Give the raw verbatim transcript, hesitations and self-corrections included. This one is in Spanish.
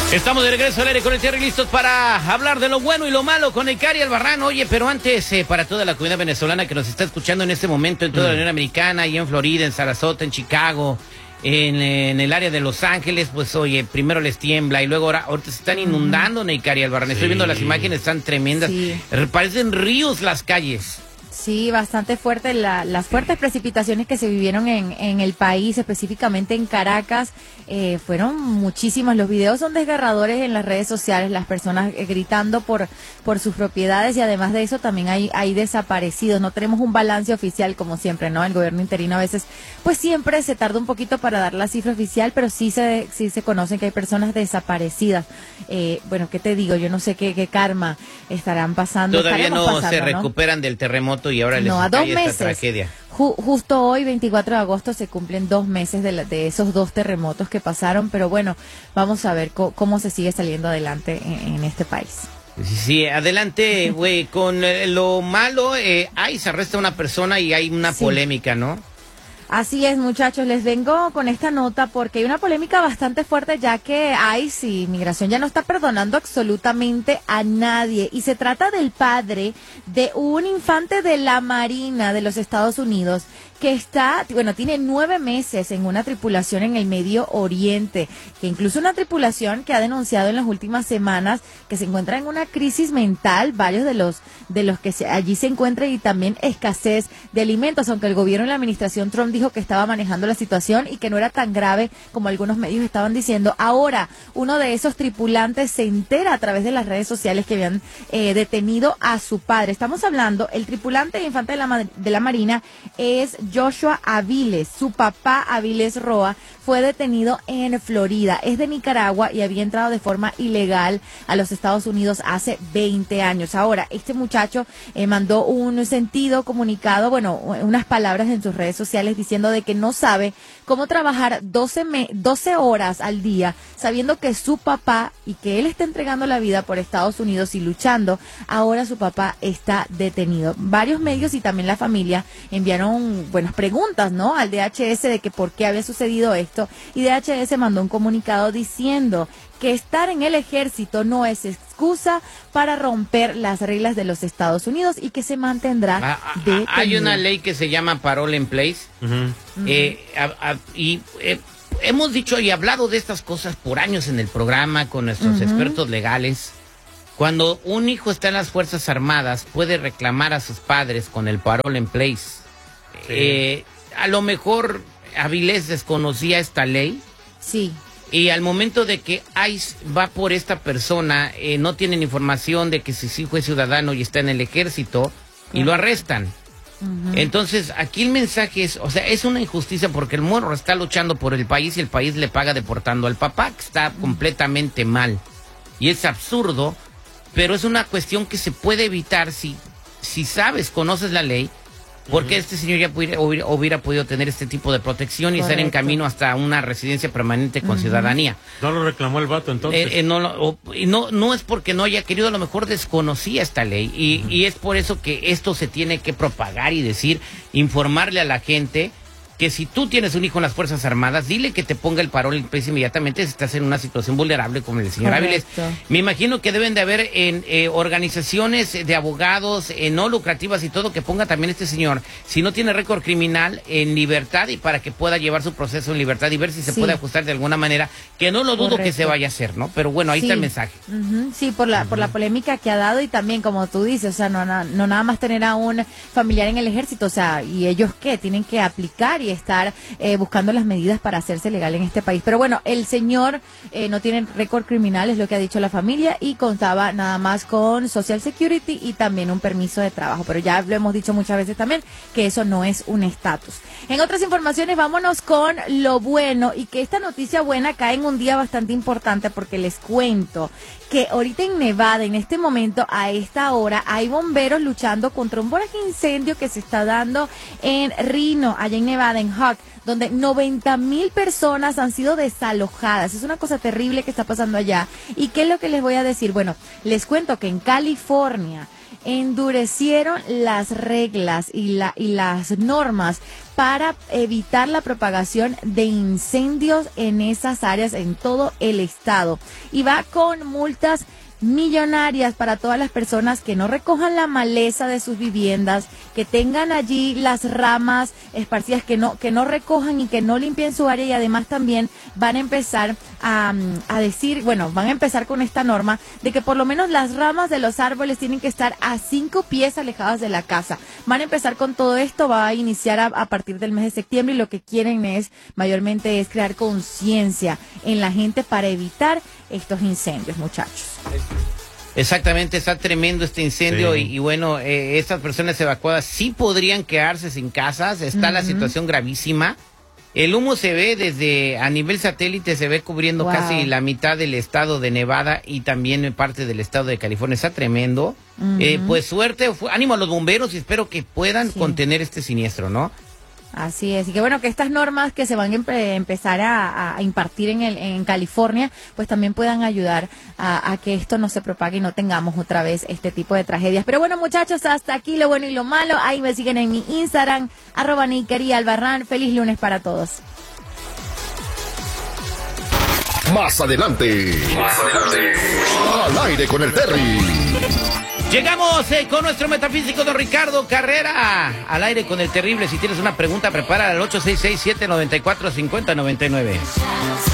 Estamos de regreso al aire con el Terry, listos para hablar de lo bueno y lo malo con el Cari Albarrán. Oye, pero antes, eh, para toda la comunidad venezolana que nos está escuchando en este momento en toda mm. la Unión Americana, y en Florida, en Sarasota, en Chicago, en, en el área de Los Ángeles, pues oye, primero les tiembla y luego ahora, ahorita se están inundando en el Cari Albarrán. Sí. Estoy viendo las imágenes, están tremendas. Sí. Parecen ríos las calles. Sí, bastante fuerte, la, las fuertes precipitaciones que se vivieron en, en el país, específicamente en Caracas, eh, fueron muchísimas. Los videos son desgarradores en las redes sociales, las personas eh, gritando por por sus propiedades, y además de eso también hay, hay desaparecidos. No tenemos un balance oficial como siempre, ¿no? El gobierno interino a veces, pues siempre se tarda un poquito para dar la cifra oficial, pero sí se sí se conocen que hay personas desaparecidas. Eh, bueno, ¿qué te digo? Yo no sé qué, qué karma estarán pasando. Todavía no pasando, se ¿no? recuperan del terremoto y ahora les no, a dos cae esta meses. tragedia. Ju justo hoy, veinticuatro de agosto, se cumplen dos meses de, la, de esos dos terremotos que pasaron, pero bueno, vamos a ver cómo se sigue saliendo adelante en, en este país. Sí, sí, adelante, güey, con eh, lo malo, eh, ahí se arresta una persona y hay una sí. polémica, ¿no? Así es, muchachos, les vengo con esta nota porque hay una polémica bastante fuerte, ya que ICE y Migración ya no está perdonando absolutamente a nadie, y se trata del padre de un infante de la Marina de los Estados Unidos que está, bueno, tiene nueve meses en una tripulación en el Medio Oriente, que incluso una tripulación que ha denunciado en las últimas semanas que se encuentra en una crisis mental, varios de los de los que se, allí se encuentran, y también escasez de alimentos, aunque el gobierno y la administración Trump dijo que estaba manejando la situación y que no era tan grave como algunos medios estaban diciendo. Ahora, uno de esos tripulantes se entera a través de las redes sociales que habían eh, detenido a su padre. Estamos hablando, el tripulante infante de la, de la Marina es Joshua Aviles. Su papá, Aviles Roa, fue detenido en Florida. Es de Nicaragua y había entrado de forma ilegal a los Estados Unidos hace veinte años. Ahora, este muchacho eh, mandó un sentido comunicado, bueno, unas palabras en sus redes sociales diciendo de que no sabe cómo trabajar doce, me, doce horas al día, sabiendo que su papá, y que él está entregando la vida por Estados Unidos y luchando, ahora su papá está detenido. Varios medios y también la familia enviaron buenas preguntas, ¿no?, al D H S de que por qué había sucedido esto, y D H S mandó un comunicado diciendo que estar en el ejército no es excusa para romper las reglas de los Estados Unidos y que se mantendrá ah, detenido. Hay una ley que se llama Parole in Place, uh-huh. uh-huh. eh, a, a, y eh, hemos dicho y hablado de estas cosas por años en el programa con nuestros uh-huh. expertos legales. Cuando un hijo está en las Fuerzas Armadas, puede reclamar a sus padres con el Parole in Place. Sí. Eh, a lo mejor Avilés desconocía esta ley. Sí. Y al momento de que ICE va por esta persona, eh, no tienen información de que su hijo es ciudadano y está en el ejército, claro, y lo arrestan. Uh-huh. Entonces, aquí el mensaje es, o sea, es una injusticia porque el morro está luchando por el país y el país le paga deportando al papá, que está uh-huh. completamente mal. Y es absurdo, pero es una cuestión que se puede evitar si, si sabes, conoces la ley. Porque uh-huh. este señor ya pudiera, hubiera, hubiera podido tener este tipo de protección y Correcto. estar en camino hasta una residencia permanente con uh-huh. ciudadanía. ¿No lo reclamó el vato entonces? Eh, eh, no, o, y no, no es porque no haya querido, a lo mejor desconocía esta ley. Y, uh-huh. y es por eso que esto se tiene que propagar y decir, informarle a la gente que si tú tienes un hijo en las Fuerzas Armadas, dile que te ponga el Parole in Place inmediatamente si estás en una situación vulnerable como el señor Avilés. Me imagino que deben de haber en eh, organizaciones de abogados eh, no lucrativas y todo, que ponga también este señor, si no tiene récord criminal, en libertad, y para que pueda llevar su proceso en libertad y ver si se sí. puede ajustar de alguna manera, que no lo dudo Correcto. que se vaya a hacer, ¿no? Pero bueno, ahí sí. está el mensaje. Uh-huh. Sí, por la, uh-huh. por la polémica que ha dado, y también, como tú dices, o sea, no, no, no nada más tener a un familiar en el ejército, o sea, ¿y ellos qué? Tienen que aplicar y estar eh, buscando las medidas para hacerse legal en este país. Pero bueno, el señor eh, no tiene récord criminal, es lo que ha dicho la familia, y contaba nada más con Social Security y también un permiso de trabajo. Pero ya lo hemos dicho muchas veces también, que eso no es un estatus. En otras informaciones, vámonos con lo bueno, y que esta noticia buena cae en un día bastante importante, porque les cuento que ahorita en Nevada, en este momento, a esta hora, hay bomberos luchando contra un voraz incendio que se está dando en Reno, allá en Nevada, en Hawk, donde noventa mil personas han sido desalojadas. Es una cosa terrible que está pasando allá. ¿Y qué es lo que les voy a decir? Bueno, les cuento que en California, endurecieron las reglas y, la, y las normas para evitar la propagación de incendios en esas áreas en todo el estado. Y va con multas millonarias para todas las personas que no recojan la maleza de sus viviendas, que tengan allí las ramas esparcidas, que no que no recojan y que no limpien su área, y además también van a empezar a, a decir, bueno, van a empezar con esta norma de que por lo menos las ramas de los árboles tienen que estar a cinco pies alejadas de la casa. Van a empezar con todo esto, va a iniciar a, a partir del mes de septiembre, y lo que quieren es, mayormente, es crear conciencia en la gente para evitar estos incendios, muchachos. Exactamente, está tremendo este incendio. Sí. y, y bueno, eh, estas personas evacuadas sí podrían quedarse sin casas, está uh-huh. la situación gravísima. El humo se ve desde, a nivel satélite, se ve cubriendo wow. casi la mitad del estado de Nevada y también parte del estado de California, está tremendo. Uh-huh. eh, pues suerte, ánimo a los bomberos y espero que puedan sí. contener este siniestro, ¿no? Así es, y que bueno, que estas normas que se van a empe- empezar a, a impartir en el en California, pues también puedan ayudar a, a que esto no se propague y no tengamos otra vez este tipo de tragedias. Pero bueno, muchachos, hasta aquí lo bueno y lo malo. Ahí me siguen en mi Instagram, arroba Nickery Albarrán. Feliz lunes para todos. Más adelante, más adelante, al aire con el Terry. Llegamos eh, con nuestro metafísico don Ricardo Carrera, al aire con el terrible. Si tienes una pregunta, prepara al ocho seis seis, siete nueve cuatro, cinco cero nueve nueve.